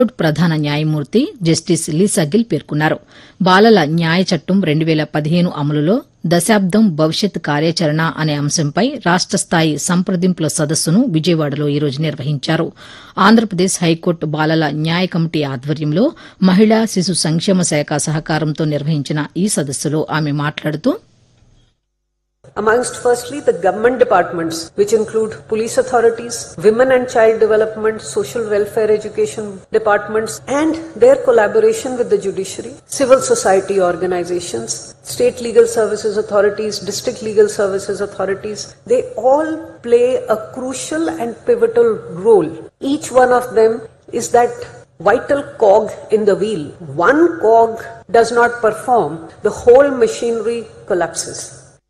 ప్రధాన న్యాయమూర్తి justice Lisa Gill పేర్కొన్నారు. బాలల న్యాయ చట్టం 2015 అమలులో దశాబ్దం భవిష్యత్ కార్యాచరణ అనే అంశంపై రాష్ట స్థాయి సంప్రదింపుల సదస్సును విజయవాడలో ఈ రోజు నిర్వహించారు. ఆంధ్రప్రదేశ్ హైకోర్టు బాలల న్యాయ కమిటీ ఆధ్వర్యంలో మహిళా శిశు సంక్షేమ శాఖ సహకారంతో నిర్వహించిన ఈ సదస్సులో ఆమె మాట్లాడుతూ amongst firstly the government departments which include police authorities, women and child development, social welfare education departments and their collaboration with the judiciary, civil society organizations, state legal services authorities, district legal services authorities, they all play a crucial and pivotal role. Each one of them is that vital cog in the wheel. One cog does not perform, the whole machinery collapses.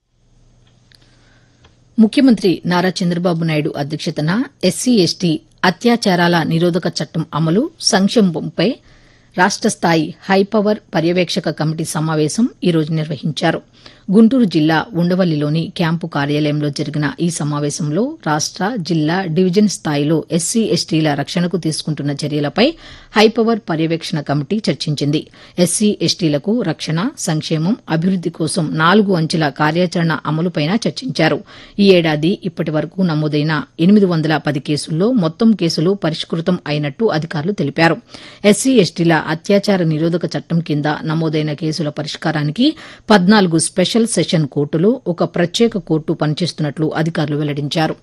ముఖ్యమంత్రి నారా చంద్రబాబు నాయుడు అధ్యక్షతన SC ST అత్యాచారాల నిరోధక చట్టం అమలు సంక్షేమంపై రాష్ట స్థాయి high power పర్యవేక్షక committee సమావేశం ఈ రోజు నిర్వహించారు. గుంటూరు జిల్లా ఉండవల్లిలోని క్యాంపు కార్యాలయంలో జరిగిన ఈ సమావేశంలో రాష్ట జిల్లా డివిజన్ స్థాయిలో ఎస్సీ ఎస్టీల రక్షణకు తీసుకుంటున్న చర్యలపై హైపవర్ పర్యవేక్షణ కమిటీ చర్చించింది. ఎస్సీ ఎస్టీలకు రక్షణ, సంక్షేమం, అభివృద్ది కోసం 4 అంచెల కార్యాచరణ అమలుపై చర్చించారు. ఈ ఏడాది ఇప్పటి వరకు నమోదైన 810 కేసుల్లో మొత్తం కేసులు పరిష్కృతం అయినట్టు అధికారులు తెలిపారు. ఎస్సీ ఎస్టీల అత్యాచార నిరోధక చట్టం కింద నమోదైన కేసుల పరిష్కారానికి 14 స్పెషల్ సెషన్ కోర్టులు, ఒక ప్రత్యేక కోర్టు పనిచేస్తున్నట్లు అధికారులు వెల్లడించారు.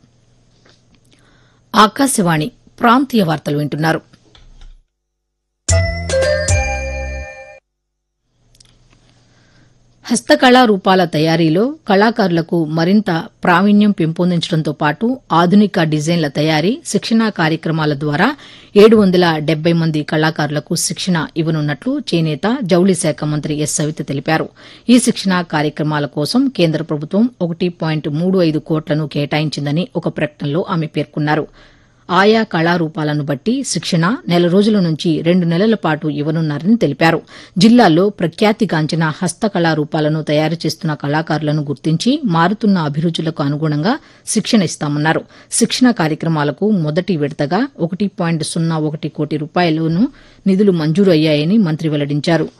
ఆకాశవాణి ప్రాంతీయ వార్తలు వింటున్నారు. హస్తకళారూపాల తయారీలో కళాకారులకు మరింత ప్రావీణ్యం పెంపొందించడంతో పాటు ఆధునిక డిజైన్ల తయారీ, శిక్షణా కార్యక్రమాల ద్వారా 770 మంది కళాకారులకు శిక్షణ ఇవ్వనున్నట్లు చేనేత, జౌళి శాఖ మంత్రి ఎస్ సవిత తెలిపారు. ఈ శిక్షణా కార్యక్రమాల కోసం కేంద్ర ప్రభుత్వం 1.35 కోట్లను కేటాయించిందని ఒక ప్రకటనలో ఆమె పేర్కొన్నారు. ఆయా కళారూపాలను బట్టి శిక్షణ నెల రోజుల నుంచి 2 నెలల పాటు ఇవ్వనున్నారని తెలిపారు. జిల్లాలో ప్రఖ్యాతిగాంచిన హస్తకళారూపాలను తయారు చేస్తున్న కళాకారులను గుర్తించి మారుతున్న అభిరుచులకు అనుగుణంగా శిక్షణ ఇస్తామన్నారు. శిక్షణ కార్యక్రమాలకు మొదటి విడతగా 1.01 కోటి రూపాయలను నిధులు మంజూరు అయ్యాయని మంత్రి వెల్లడించారు.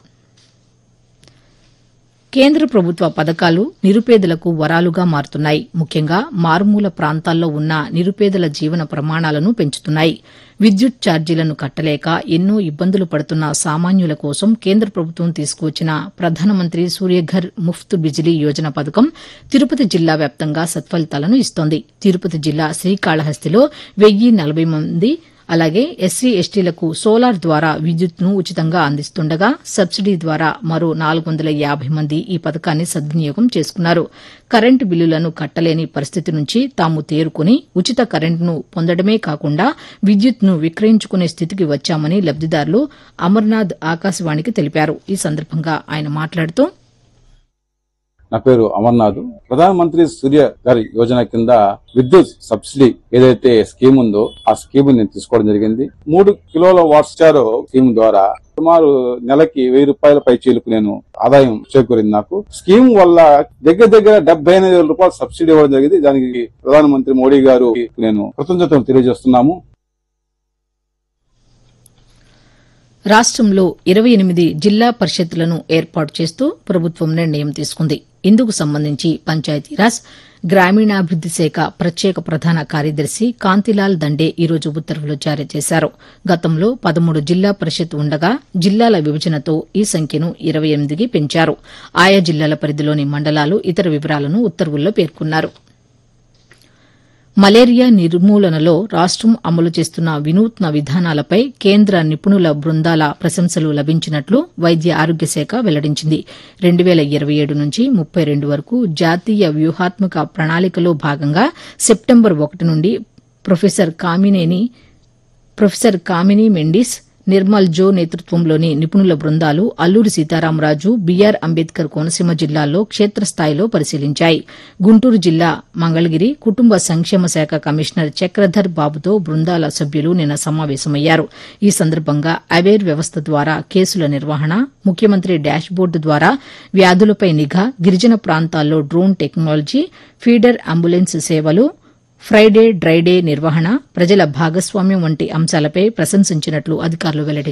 కేంద్ర ప్రభుత్వ పథకాలు నిరుపేదలకు వరాలుగా మారుతున్నాయి. ముఖ్యంగా మారుమూల ప్రాంతాల్లో ఉన్న నిరుపేదల జీవన ప్రమాణాలను పెంచుతున్నాయి. విద్యుత్ ఛార్జీలను కట్టలేక ఎన్నో ఇబ్బందులు పడుతున్న సామాన్యుల కోసం కేంద్ర ప్రభుత్వం తీసుకువచ్చిన ప్రధానమంత్రి సూర్యఘర్ ముఫ్త్ బిజిలీ యోజన పథకం తిరుపతి జిల్లా వ్యాప్తంగా సత్ఫలితాలను ఇస్తోంది. తిరుపతి జిల్లా శ్రీకాళహస్తిలో 1040 మంది, అలాగే ఎస్సీ ఎస్టీలకు సోలార్ ద్వారా విద్యుత్తును ఉచితంగా అందిస్తుండగా సబ్సిడీ ద్వారా మరో 450 మంది ఈ పథకాన్ని సద్వినియోగం చేసుకున్నారు. కరెంటు బిల్లులను కట్టలేని పరిస్థితి నుంచి తాము తేరుకుని ఉచిత కరెంటును పొందడమే కాకుండా విద్యుత్తును విక్రయించుకునే స్థితికి వచ్చామని లబ్దిదారులు అమర్నాథ్ ఆకాశవాణికి తెలిపారు. ఈ సందర్భంగా ఆయన మాట్లాడుతూ నా పేరు అమర్నాథ్. ప్రధానమంత్రి సూర్య గారి యోజన కింద విద్యుత్ సబ్సిడీ ఏదైతే స్కీమ్ ఉందో ఆ స్కీమ్ నేను తీసుకోవడం జరిగింది. 3 కిలోల వాట్స్ స్కీమ్ ద్వారా సుమారు నెలకి 1000 రూపాయల పై చీలకు నేను ఆదాయం చేకూరింది. నాకు స్కీమ్ వల్ల దగ్గర 75,000 రూపాయలు సబ్సిడీ ఇవ్వడం జరిగింది. దానికి ప్రధానమంత్రి మోడీ గారు నేను కృతజ్ఞతలు తెలియజేస్తున్నాము. రాష్టంలో 28 జిల్లా పరిషత్లను ఏర్పాటు చేస్తూ ప్రభుత్వం నిర్ణయం తీసుకుంది. ఇందుకు సంబంధించి పంచాయతీరాజ్, గ్రామీణాభివృద్ది శాఖ ప్రత్యేక ప్రధాన కార్యదర్శి కాంతిలాల్ దండే ఈ రోజు ఉత్తర్వులు జారీ చేశారు. గతంలో 13 జిల్లా పరిషత్ ఉండగా జిల్లాల విభజనతో ఈ సంఖ్యను 28కి పెంచారు. ఆయా జిల్లాల పరిధిలోని మండలాలు, ఇతర వివరాలను ఉత్తర్వుల్లో పేర్కొన్నారు. మలేరియా నిర్మూలనలో రాష్టం అమలు చేస్తున్న వినూత్న విధానాలపై కేంద్ర నిపుణుల బృందాల ప్రశంసలు లభించినట్లు వైద్య ఆరోగ్య శాఖ వెల్లడించింది. 2027 నుంచి 32 వరకు జాతీయ వ్యూహాత్మక ప్రణాళికలో భాగంగా సెప్టెంబర్ 1 నుండి ప్రొఫెసర్ కామినీ మెండిస్, నిర్మల్ జో నేతృత్వంలోని నిపుణుల బృందాలు అల్లూరి సీతారామరాజు, బీఆర్ అంబేద్కర్ కోనసీమ జిల్లాల్లో క్షేత్రస్థాయిలో పరిశీలించాయి. గుంటూరు జిల్లా మంగళగిరి కుటుంబ సంక్షేమ శాఖ కమిషనర్ చక్రధర్ బాబుతో బృందాల సభ్యులు నిన్న సమావేశమయ్యారు. ఈ సందర్భంగా అవేర్ వ్యవస్థ ద్వారా కేసుల నిర్వహణ, ముఖ్యమంత్రి డాష్ బోర్డు ద్వారా వ్యాధులపై నిఘా, గిరిజన ప్రాంతాల్లో డ్రోన్ టెక్నాలజీ, ఫీడర్ అంబులెన్స్ సేవలు, ఫ్రైడే డ్రైడే నిర్వహణ ప్రజల భాగస్వామ్యం వంటి అంశాలపై ప్రశంసించినట్లు అధికారులు వెల్లడించారు.